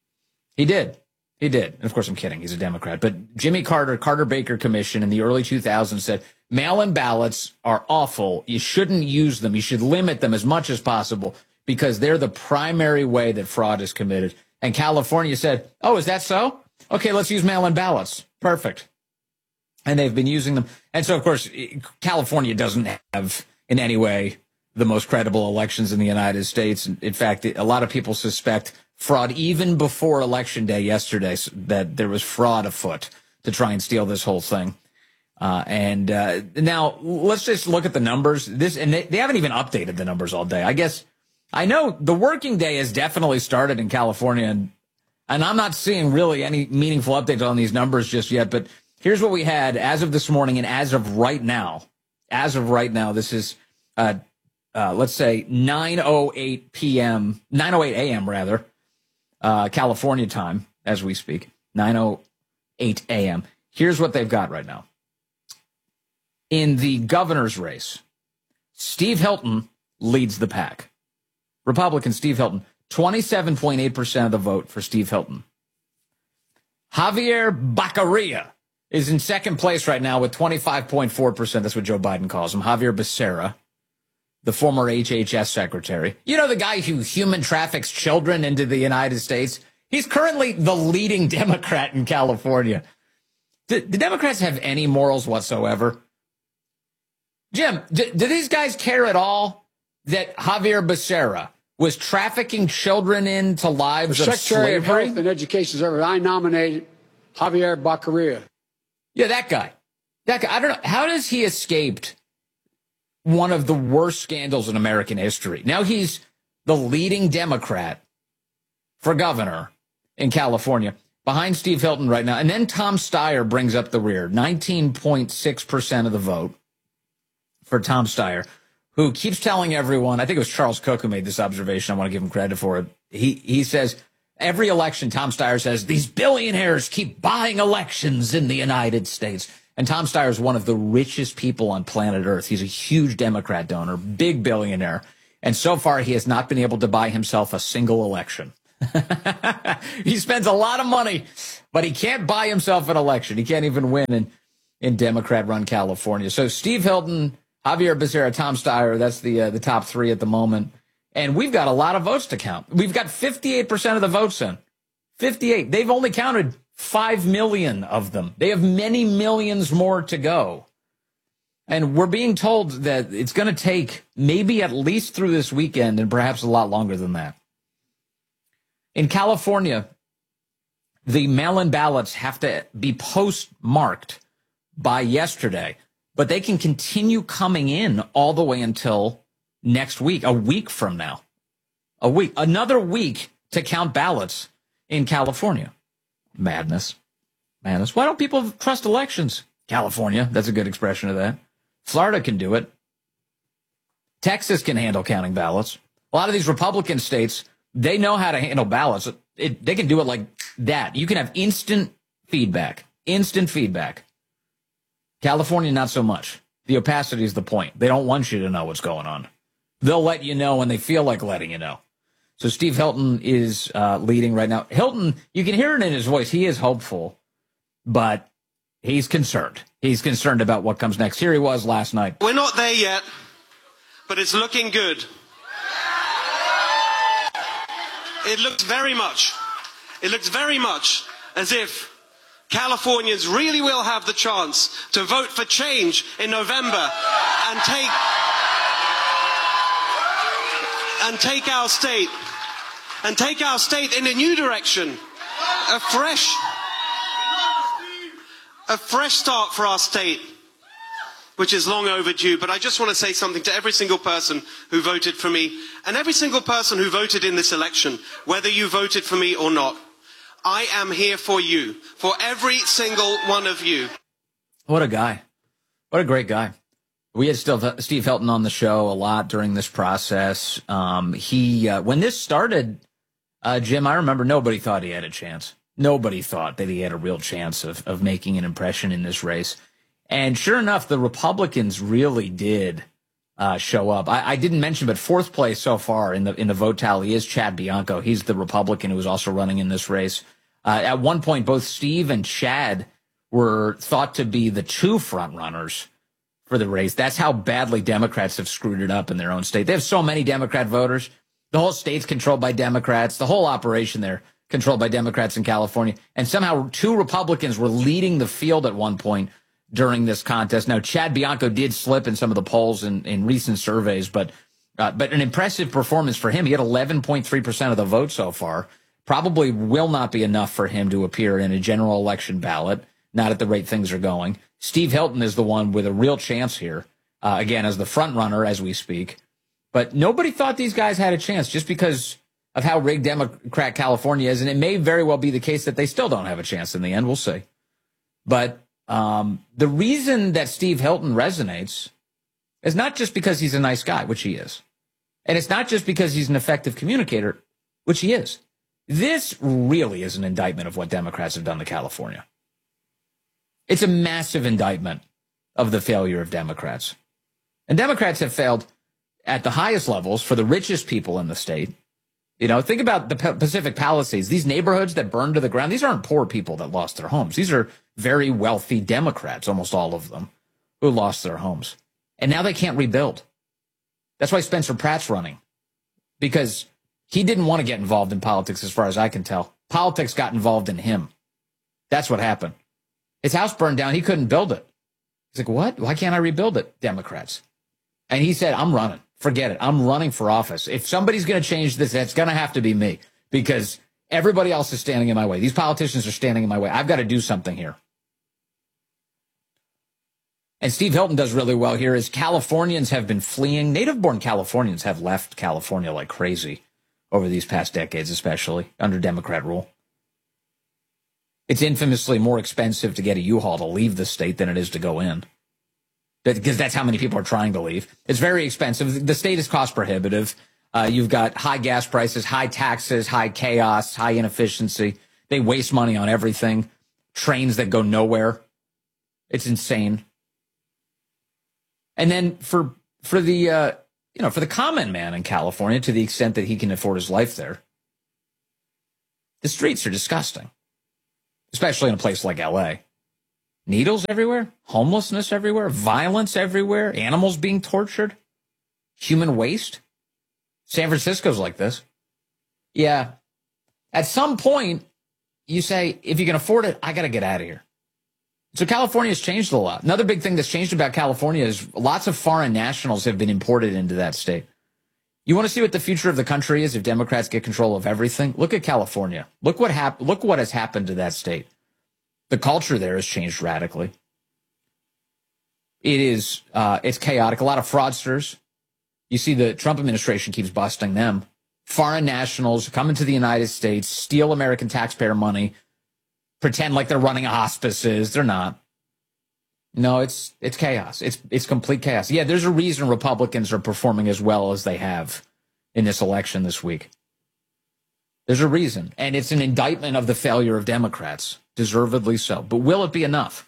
Speaker 24: He did. He did. And of course, I'm kidding. He's a Democrat. But Jimmy Carter, Carter-Baker Commission in the early two thousands said mail-in ballots are awful. You shouldn't use them. You should limit them as much as possible because they're the primary way that fraud is committed. And California said, oh, is that so? Okay, let's use mail-in ballots. Perfect. And they've been using them. And so, of course, California doesn't have in any way the most credible elections in the United States. In fact, a lot of people suspect fraud even before Election Day yesterday, that there was fraud afoot to try and steal this whole thing. Uh, and uh, now let's just look at the numbers. This and they, they haven't even updated the numbers all day. I guess I know the working day has definitely started in California, and, and I'm not seeing really any meaningful updates on these numbers just yet. But here's what we had as of this morning and as of right now. As of right now, this is uh, uh, let's say nine oh eight p.m., nine oh eight a.m. rather. Uh, California time, as we speak, nine oh eight a.m. Here's what they've got right now. In the governor's race, Steve Hilton leads the pack. Republican Steve Hilton, twenty-seven point eight percent of the vote for Steve Hilton. Javier Baccaria is in second place right now with twenty-five point four percent. That's what Joe Biden calls him. Javier Becerra, the former H H S secretary. You know, the guy who human traffics children into the United States? He's currently the leading Democrat in California. Do the Democrats have any morals whatsoever? Jim, do, do these guys care at all that Javier Becerra was trafficking children into lives of slavery?
Speaker 16: Secretary of Health and Education Service, I nominated Javier Baccaria.
Speaker 24: Yeah, that guy. That guy. I don't know. How does he escaped one of the worst scandals in American history. Now he's the leading Democrat for governor in California, behind Steve Hilton right now. And then Tom Steyer brings up the rear, nineteen point six percent of the vote for Tom Steyer, who keeps telling everyone, I think it was Charles Cook who made this observation, I want to give him credit for it. He, he says, every election, Tom Steyer says, these billionaires keep buying elections in the United States. And Tom Steyer is one of the richest people on planet Earth. He's a huge Democrat donor, big billionaire. And so far, he has not been able to buy himself a single election. He spends a lot of money, but he can't buy himself an election. He can't even win in, in Democrat-run California. So Steve Hilton, Javier Becerra, Tom Steyer, that's the uh, the top three at the moment. And we've got a lot of votes to count. We've got fifty-eight percent of the votes in. fifty-eight. They've only counted five million of them. They have many millions more to go. And we're being told that it's going to take maybe at least through this weekend and perhaps a lot longer than that. In California, the mail-in ballots have to be postmarked by yesterday, but they can continue coming in all the way until next week, a week from now. A week, another week to count ballots in California. Madness. Madness. Why don't people trust elections? California, that's a good expression of that. Florida can do it. Texas can handle counting ballots. A lot of these Republican states, they know how to handle ballots. It, they can do it like that. You can have instant feedback. Instant feedback. California, not so much. The opacity is the point. They don't want you to know what's going on. They'll let you know when they feel like letting you know. So Steve Hilton is uh, leading right now. Hilton, you can hear it in his voice. He is hopeful, but he's concerned. He's concerned about what comes next. Here he was last night.
Speaker 2: We're not there yet, but it's looking good. It looks very much, it looks very much as if Californians really will have the chance to vote for change in November and take and take our state and take our state in a new direction, a fresh a fresh start for our state, which is long overdue. But I just want to say something to every single person who voted for me and every single person who voted in this election, whether you voted for me or not. I am here for you, for every single one of you.
Speaker 24: What a guy. What a great guy. We had Steve Hilton on the show a lot during this process. Um, he, uh, when this started, uh, Jim, I remember nobody thought he had a chance. Nobody thought that he had a real chance of, of making an impression in this race. And sure enough, the Republicans really did uh, show up. I, I didn't mention, but fourth place so far in the in the vote tally is Chad Bianco. He's the Republican who was also running in this race. Uh, at one point, both Steve and Chad were thought to be the two front runners for the race. That's how badly Democrats have screwed it up in their own state. They have so many Democrat voters. The whole state's controlled by Democrats. The whole operation there controlled by Democrats in California. And somehow two Republicans were leading the field at one point during this contest. Now, Chad Bianco did slip in some of the polls in, in recent surveys, but uh, but an impressive performance for him. He had eleven point three percent of the vote so far. Probably will not be enough for him to appear in a general election ballot, not at the rate things are going. Steve Hilton is the one with a real chance here, uh, again, as the front runner as we speak. But nobody thought these guys had a chance just because of how rigged Democrat California is, and it may very well be the case that they still don't have a chance in the end. We'll see. But um, the reason that Steve Hilton resonates is not just because he's a nice guy, which he is, and it's not just because he's an effective communicator, which he is. This really is an indictment of what Democrats have done to California. It's a massive indictment of the failure of Democrats. And Democrats have failed at the highest levels for the richest people in the state. You know, think about the Pacific Palisades. These neighborhoods that burned to the ground, these aren't poor people that lost their homes. These are very wealthy Democrats, almost all of them, who lost their homes. And now they can't rebuild. That's why Spencer Pratt's running, because he didn't want to get involved in politics as far as I can tell. Politics got involved in him. That's what happened. His house burned down. He couldn't build it. He's like, what? Why can't I rebuild it? Democrats. And he said, I'm running. Forget it. I'm running for office. If somebody's going to change this, it's going to have to be me, because everybody else is standing in my way. These politicians are standing in my way. I've got to do something here. and Steve Hilton does really well here, is Californians have been fleeing. Native-born Californians have left California like crazy over these past decades, especially under Democrat rule. It's infamously more expensive to get a U-Haul to leave the state than it is to go in, because that's how many people are trying to leave. It's very expensive. The state is cost prohibitive. Uh, you've got high gas prices, high taxes, high chaos, high inefficiency. They waste money on everything. Trains that go nowhere. It's insane. And then for for the uh, you know for the common man in California, to the extent that he can afford his life there, the streets are disgusting, especially in a place like L A. Needles everywhere, homelessness everywhere, violence everywhere, animals being tortured, human waste. San Francisco's like this. Yeah. At some point, you say, if you can afford it, I got to get out of here. So California's changed a lot. Another big thing that's changed about California is lots of foreign nationals have been imported into that state. You want to see what the future of the country is if Democrats get control of everything? Look at California. Look what hap- Look what has happened to that state. The culture there has changed radically. It is, uh, it's chaotic. A lot of fraudsters. You see the Trump administration keeps busting them. Foreign nationals come into the United States, steal American taxpayer money, pretend like they're running hospices. They're not. No, it's it's chaos. It's it's complete chaos. Yeah, there's a reason Republicans are performing as well as they have in this election this week. There's a reason. And it's an indictment of the failure of Democrats. Deservedly so. But will it be enough?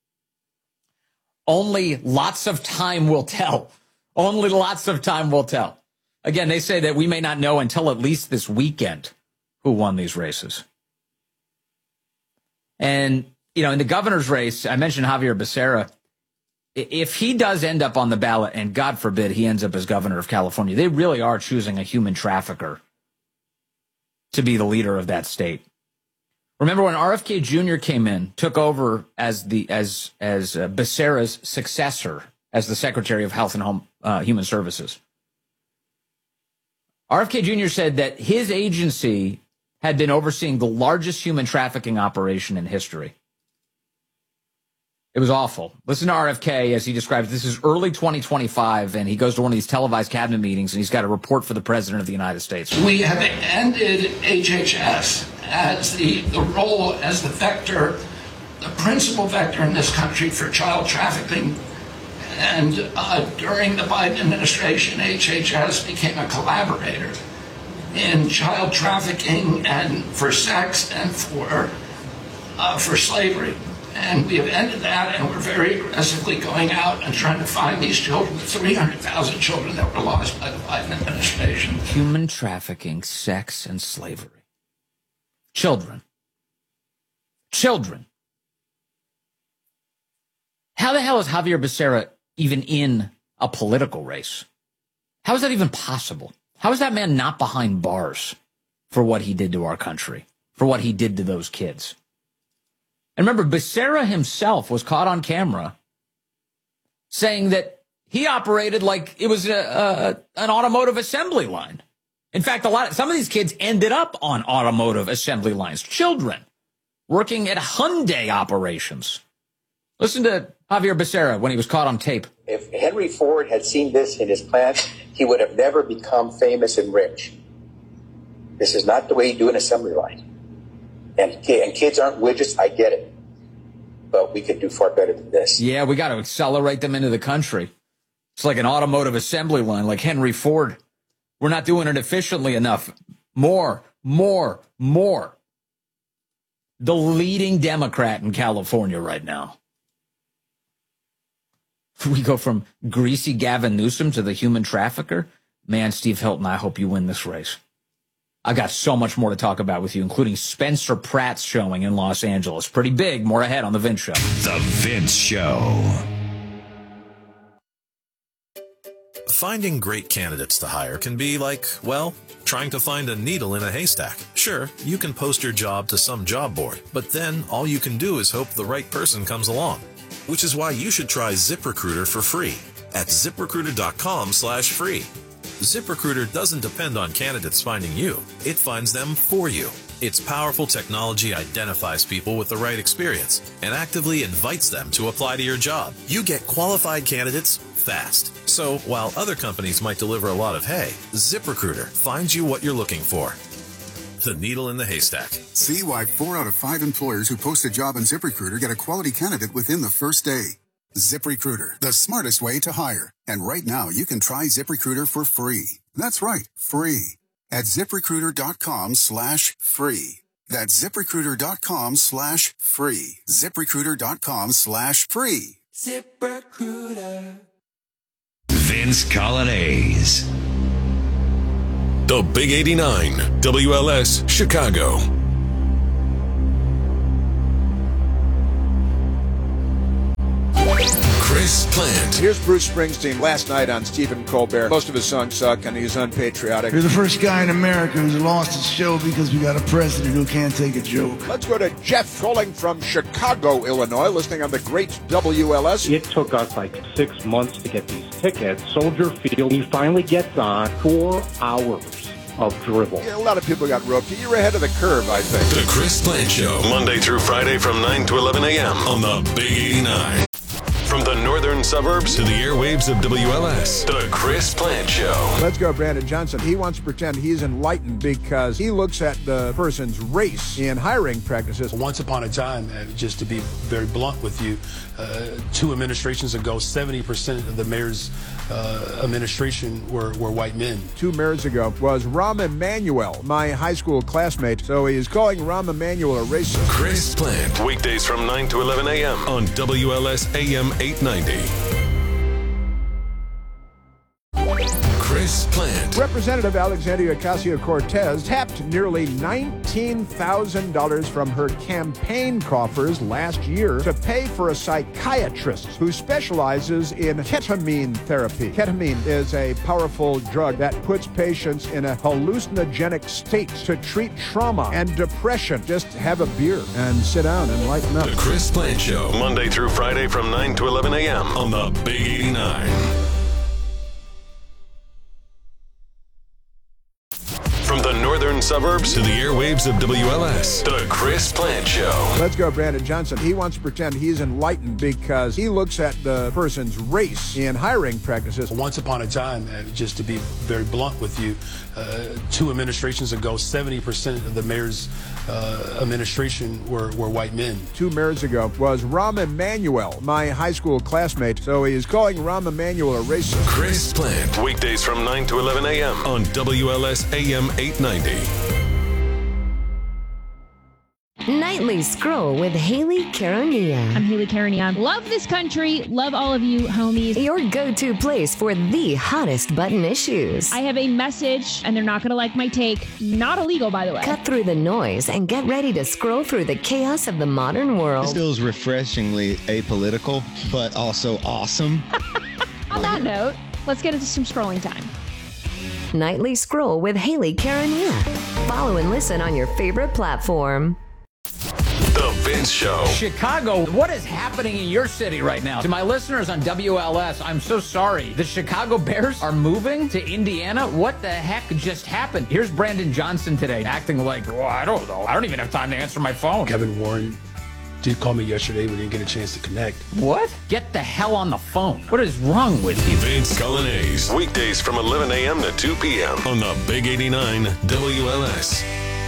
Speaker 24: Only lots of time will tell. Only lots of time will tell. Again, they say that we may not know until at least this weekend who won these races. And, you know, in the governor's race, I mentioned Javier Becerra. If he does end up on the ballot, and God forbid he ends up as governor of California, they really are choosing a human trafficker to be the leader of that state. Remember when R F K Junior came in, took over as the as as uh, Becerra's successor as the Secretary of Health and Home uh, Human Services. R F K Junior said that his agency had been overseeing the largest human trafficking operation in history. It was awful. Listen to R F K as he describes, this is early twenty twenty-five, and he goes to one of these televised cabinet meetings, and he's got a report for the President of the United States.
Speaker 4: We have ended H H S as the, the role as the vector, the principal vector in this country for child trafficking. And uh, during the Biden administration, H H S became a collaborator in child trafficking and for sex and for uh, for slavery. And we have ended that, and we're very aggressively going out and trying to find these children, three hundred thousand children that were lost by the Biden administration.
Speaker 24: Human trafficking, sex, and slavery. Children. Children. How the hell is Javier Becerra even in a political race? How is that even possible? How is that man not behind bars for what he did to our country, for what he did to those kids? And remember, Becerra himself was caught on camera saying that he operated like it was a, a, an automotive assembly line. In fact, a lot of, some of these kids ended up on automotive assembly lines, children working at Hyundai operations. Listen to Javier Becerra when he was caught on tape.
Speaker 5: If Henry Ford had seen this in his plant, he would have never become famous and rich. This is not the way you do an assembly line. And, and kids aren't widgets, I get it. But we could do far better than this.
Speaker 24: Yeah, we got to accelerate them into the country. It's like an automotive assembly line, like Henry Ford. We're not doing it efficiently enough. More, more, more. The leading Democrat in California right now. We go from greasy Gavin Newsom to the human trafficker. Man, Steve Hilton, I hope you win this race. I got so much more to talk about with you, including Spencer Pratt's showing in Los Angeles. Pretty big. More ahead on The Vince Show.
Speaker 14: The Vince Show.
Speaker 8: Finding great candidates to hire can be like, well, trying to find a needle in a haystack. Sure, you can post your job to some job board, but then all you can do is hope the right person comes along. Which is why you should try ZipRecruiter for free at ZipRecruiter.com slash free. ZipRecruiter doesn't depend on candidates finding you. It finds them for you. Its powerful technology identifies people with the right experience and actively invites them to apply to your job. You get qualified candidates fast. So while other companies might deliver a lot of hay, ZipRecruiter finds you what you're looking for. The needle in the haystack.
Speaker 1: See why four out of five employers who post a job on ZipRecruiter get a quality candidate within the first day. ZipRecruiter, the smartest way to hire. And right now, you can try ZipRecruiter for free. That's right, free. At ZipRecruiter.com slash free. That's ZipRecruiter.com slash free. ZipRecruiter.com slash free.
Speaker 14: ZipRecruiter. Vince Colonnese.
Speaker 12: The Big eighty-nine, W L S Chicago. Chris Plant.
Speaker 13: Here's Bruce Springsteen last night on Stephen Colbert. Most of his songs suck and he's unpatriotic.
Speaker 3: You're the first guy in America who's lost his show because we got a president who can't take a joke.
Speaker 13: Let's go to Jeff calling from Chicago, Illinois, listening on the great W L S.
Speaker 9: It took us like six months to get these tickets. Soldier Field, he finally gets on four hours of dribble.
Speaker 13: Yeah, a lot of people got roped. You're ahead of the curve, I think.
Speaker 12: The Chris Plant Show, Monday through Friday from nine to eleven a.m. on the Big eighty-nine. From the northern suburbs to the airwaves of W L S, The Chris Plant Show.
Speaker 13: Let's go, Brandon Johnson. He wants to pretend he's enlightened because he looks at the person's race in hiring practices.
Speaker 15: Once upon a time, uh, just to be very blunt with you, uh, two administrations ago, seventy percent of the mayor's uh, administration were, were white men.
Speaker 13: Two mayors ago was Rahm Emanuel, my high school classmate. So he is calling Rahm Emanuel a racist.
Speaker 12: Chris Plant, weekdays from nine to eleven a.m. on W L S A M eight ninety. Chris Plant.
Speaker 13: Representative Alexandria Ocasio-Cortez tapped nearly nineteen thousand dollars from her campaign coffers last year to pay for a psychiatrist who specializes in ketamine therapy. Ketamine is a powerful drug that puts patients in a hallucinogenic state to treat trauma and depression. Just have a beer and sit down and lighten up.
Speaker 12: The Chris Plant Show, Monday through Friday from nine to eleven a.m. on the Big eighty-nine. From the northern suburbs to the airwaves of W L S, The Chris Plant Show.
Speaker 13: Let's go, Brandon Johnson. He wants to pretend he's enlightened because he looks at the person's race in hiring practices.
Speaker 15: Once upon a time, uh, just to be very blunt with you, uh, two administrations ago, seventy percent of the mayor's uh, administration were, were white men.
Speaker 13: Two mayors ago was Rahm Emanuel, my high school classmate. So he is calling Rahm Emanuel a racist.
Speaker 12: Chris Plant, weekdays from nine to eleven a.m. on W L S A M eight ninety.
Speaker 17: Nightly Scroll with Haley Caronia.
Speaker 18: I'm Haley Caronia. Love this country. Love all of you homies.
Speaker 17: Your go-to place for the hottest button issues.
Speaker 18: I have a message, and they're not going to like my take. Not illegal, by the way.
Speaker 17: Cut through the noise and get ready to scroll through the chaos of the modern world.
Speaker 20: This feels refreshingly apolitical, but also awesome.
Speaker 18: On that note, let's get into some scrolling time.
Speaker 17: Nightly Scroll with Haley Caronia. Follow and listen on your favorite platform.
Speaker 12: The Vince Show.
Speaker 24: Chicago, what is happening in your city right now? To my listeners on W L S, I'm so sorry. The Chicago Bears are moving to Indiana? What the heck just happened? Here's Brandon Johnson today, acting like, well, I don't know. I don't even have time to answer my phone.
Speaker 15: Kevin Warren did call me yesterday. We didn't get a chance to connect.
Speaker 24: What? Get the hell on the phone. What is wrong with you?
Speaker 12: Vince Colonnese, weekdays from eleven a.m. to two p.m. on the Big eighty-nine W L S.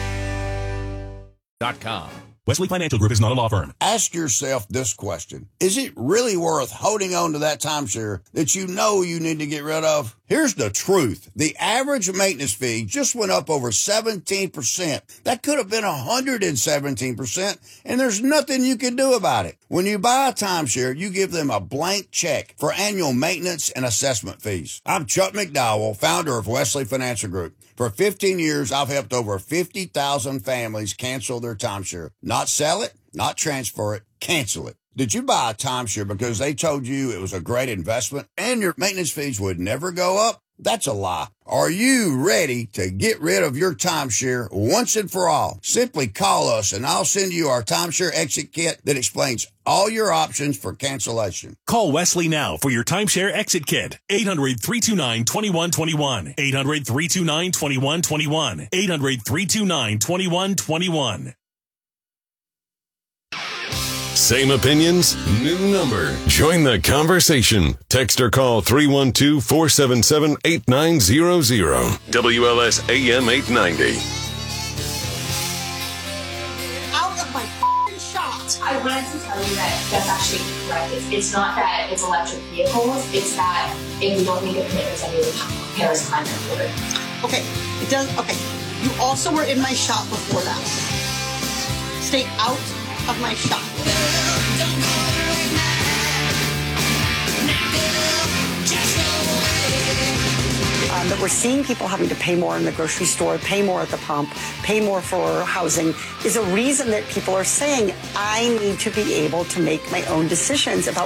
Speaker 21: Dot com. Wesley Financial Group is not a law firm.
Speaker 25: Ask yourself this question. Is it really worth holding on to that timeshare that you know you need to get rid of? Here's the truth. The average maintenance fee just went up over seventeen percent. That could have been one hundred seventeen percent, and there's nothing you can do about it. When you buy a timeshare, you give them a blank check for annual maintenance and assessment fees. I'm Chuck McDowell, founder of Wesley Financial Group. For fifteen years, I've helped over fifty thousand families cancel their timeshare. Not sell it, not transfer it, cancel it. Did you buy a timeshare because they told you it was a great investment and your maintenance fees would never go up? That's a lie. Are you ready to get rid of your timeshare once and for all? Simply call us and I'll send you our timeshare exit kit that explains all your options for cancellation.
Speaker 21: Call Wesley now for your timeshare exit kit. eight hundred, three two nine, two one two one. eight hundred, three two nine, two one two one. eight hundred, three two nine, two one two one.
Speaker 12: Same opinions, new number. Join the conversation. Text or call three one two, four seven seven, eight nine zero zero. W L S A M eight ninety.
Speaker 6: Out of my f***ing shot. I wanted to tell you that that's actually correct. It's, it's not that it's electric vehicles. It's that if we don't make a commitment to the Paris Climate Accord. Okay, it does. Okay, you also were in my shop before that. Stay out of my shop. Um, that we're seeing people having to pay more in the grocery store, pay more at the pump, pay more for housing is a reason that people are saying, I need to be able to make my own decisions about